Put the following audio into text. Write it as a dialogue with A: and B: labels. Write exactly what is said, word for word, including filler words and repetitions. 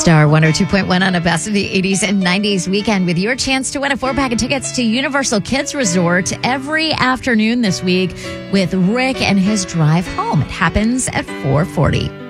A: Star one oh two point one on a best of the eighties and nineties weekend with your chance to win a four-pack of tickets to Universal Kids Resort every afternoon this week with Rick and his drive home. It happens at four forty.